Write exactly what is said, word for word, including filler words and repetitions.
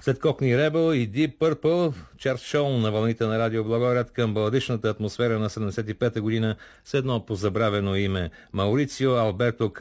След Cockney Rebel и Deep Purple, Чарт Шоун на вълните на Радио Благоевград към баладичната атмосфера на седемдесет и пета година с едно позабравено име — Маурицио Алберто